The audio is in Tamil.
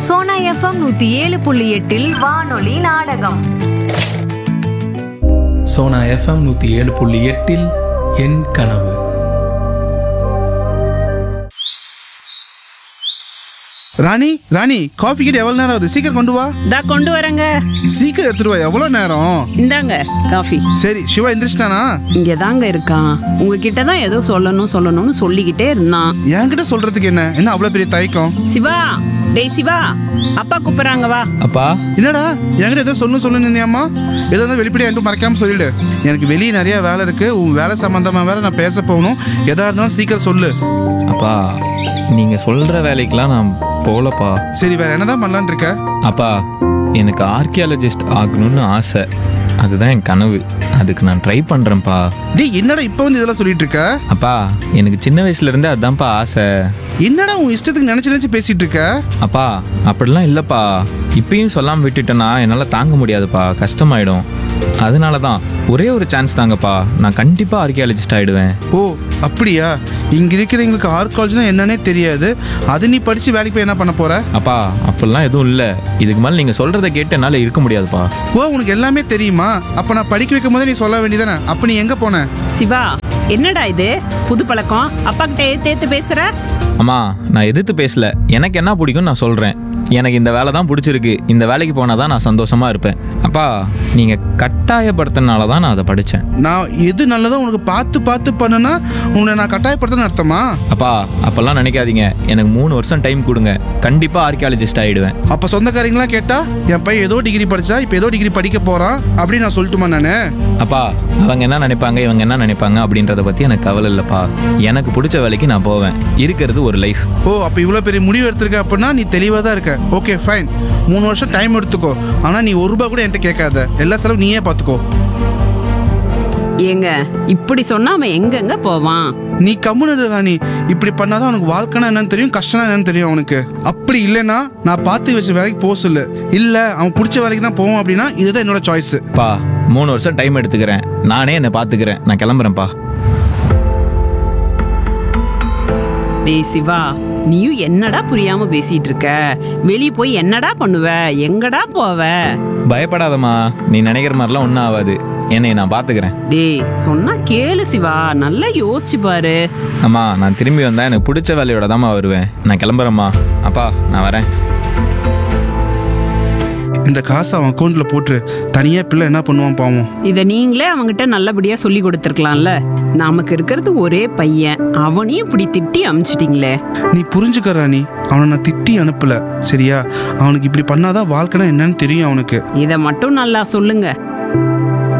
சோனா எஃப்எம் 107.8 வானொலி நாடகம். சோனா எஃப்எம் 107.8 என் கனவு. ராணி ராணி, காஃபி கிட்ட எவ்வளவு நேரம் ஆகுது? சீக்கிரம் கொண்டு வா. இதா கொண்டு வரேங்க. சீக்கிரம் எடுத்துட்டு வா. எவ்வளவு நேரம்? இந்தாங்க காஃபி. சரி, சிவா எந்திரிச்சிட்டானா? இங்க தாங்க இருக்கான். உங்ககிட்ட தான் ஏதோ சொல்லணும்னு சொல்லிக்கிட்டே இருந்தான். என்கிட்ட சொல்றதுக்கு என்ன அவ்வளவு பெரிய தயக்கம்? சிவா, டேய் சிவா, அப்பா கூப்பிடுறாங்க வா. அப்பா, என்னடா என்கிட்ட ஏதோ சொல்லணும்னு இருந்தியாமா? ஏதோ வந்து வெளிப்படையா என்கிட்ட மறைக்காம சொல்லிடு. எனக்கு வெளியே நிறைய வேலை இருக்கு. உன் வேலை சம்பந்தமா வேற நான் பேச போகணும். எதா இருந்தாலும் சீக்கிரம் சொல்லு. அப்பா, நீங்க சொல்ற வேலைக்கெல்லாம் நான் போகலப்பா. சரி, வேற என்னதான் பண்ணலான்னு இருக்க? அப்பா, எனக்கு ஆர்கியாலஜிஸ்ட் ஆகணும்னு ஆசை. அதுதான் என் கனவு. அதுக்கு நான் ட்ரை பண்றேன்ப்பா. டேய், என்னடா இப்ப வந்து இதெல்லாம் சொல்லிட்டு இருக்க? அப்பா, எனக்கு சின்ன வயசுல இருந்தே அதுதான்ப்பா ஆசை. என்னடா உன் இஷ்டத்துக்கு நினைச்சு பேசிட்டு இருக்க? அப்பா, அப்படிலாம் இல்லப்பா. இப்பயும் சொல்லாம விட்டுட்டேன்னா என்னால் தாங்க முடியாதுப்பா, கஷ்டமாயிடும். அதனால தான் ஒரே ஒரு சான்ஸ் தாங்கப்பா. நான் கண்டிப்பாக ஆர்கியாலஜிஸ்ட் ஆகிடுவேன். ஓ அப்படியா? இங்க இருக்கிறவங்களுக்கு ஆர்காலஜினா என்னன்னே தெரியாது. அது நீ படிச்சு வேலைக்கு போய் என்ன பண்ண போற? அப்பா, அப்படிலாம் எதுவும் இல்லை. இதுக்கு மேலே நீங்கள் சொல்கிறத கேட்டு என்னால் இருக்க முடியாதுப்பா. ஓ, உனக்கு எல்லாமே தெரியுமா? அப்ப நான் படிக்க வைக்கும் போதே நீ சொல்ல வேண்டியதானே. அப்ப நீ எங்க போன? சிவா, என்னடா இது புது பழக்கம்? அப்பா கிட்ட ஏத்து பேசுற? அம்மா, நான் எதிர்த்து பேசல. எனக்கு என்ன பிடிக்கும்னு நான் சொல்கிறேன். எனக்கு இந்த வேலை தான் பிடிச்சிருக்கு. இந்த வேலைக்கு போனால் தான் நான் சந்தோஷமாக இருப்பேன். அப்பா, நீங்கள் கட்டாயப்படுத்தினால தான் நான் அதை படித்தேன். நான் எது நல்லதோ உனக்கு பார்த்து பண்ணுனா உன்னை நான் கட்டாயப்படுத்தணும்னு அர்த்தமா? அப்பா, அப்போல்லாம் நினைக்காதீங்க. எனக்கு 3 வருஷம் டைம் கொடுங்க. கண்டிப்பாக ஆர்கியாலஜிஸ்ட் ஆகிடுவேன். அப்போ சொந்தக்காரங்களாம் கேட்டா என் பையன் ஏதோ டிகிரி படிச்சா இப்போ ஏதோ டிகிரி படிக்க போகிறான் அப்படின்னு நான் சொல்லட்டுமா நான்? அப்பா, அவங்க என்ன நினைப்பாங்க, இவங்க என்ன நினைப்பாங்க அப்படின்றத பற்றி எனக்கு கவலை இல்லைப்பா. எனக்கு பிடிச்ச வேலைக்கு நான் போவேன். இருக்கிறது ஒரு லைஃப். ஓ, அப்போ இவ்வளோ பெரிய முடிவு எடுத்திருக்க அப்படின்னா நீ தெளிவாக தான் இருக்க. ஓகே ஃபைன், 3 வருஷம் டைம் எடுத்துக்கோ. ஆனால் நீ ₹1 கூட என்கிட்ட கேட்காத. எல்லா செலவும் நீயே பார்த்துக்கோ. ஏங்க, இப்படி சொன்னா அவன் எங்கெங்க போவான்? நீ கம்முனு ராணி. இப்படி பண்ணாதான் அவனுக்கு வாழ்க்கைனா என்னன்னு தெரியும், கஷ்டம்னா என்னன்னு தெரியும் அவனுக்கு. அப்படி இல்லைன்னா நான் பார்த்து வச்ச வேலைக்கு போக சொல்லு. இல்லை அவன் பிடிச்ச வேலைக்கு தான் போவான் அப்படின்னா இதுதான் என்னோட சாய்ஸ். பா, 3 வருஷம் டைம் எடுத்துக்கிறேன். நானே என்னை பார்த்துக்கிறேன். நான் கிளம்புறேன்ப்பா. டேய் சிவா, நீயும் என்னடா புரியாம பேசிட்டு இருக்க? வெளியே போய் என்னடா பண்ணுவ? எங்கடா போவ? பயப்படாதம்மா, நீ நினைக்கிற மாதிரிலாம் ஒன்றும் ஆகாது. என்னை நான் பார்த்துக்கிறேன். டேய், சொன்னா கேளு சிவா, நல்லா யோசிச்சு பாரு. அம்மா, நான் திரும்பி வந்தா எனக்கு பிடிச்ச வேலையோட தாம்மா வருவேன். நான் கிளம்புறேம்மா. அப்பா, நான் வரேன். இந்த காசை அவன் அக்கௌண்ட்ல போட்டு தனியா பிள்ளை என்ன பண்ணுவான் பாவம். இத நீங்களே அவங்கிட்ட நல்லபடியா சொல்லி கொடுத்துருக்கலாம்ல. நமக்கு இருக்கிறது ஒரே பையன், அவனையும் இப்படி திட்டி அமிச்சிட்டீங்களே. நீ புரிஞ்சுக்க ராணி, அவனை நான் திட்டி அனுப்பல சரியா? அவனுக்கு இப்படி பண்ணாதான் வாழ்க்கைனா என்னன்னு தெரியும் அவனுக்கு. இத மட்டும் நல்லா சொல்லுங்க.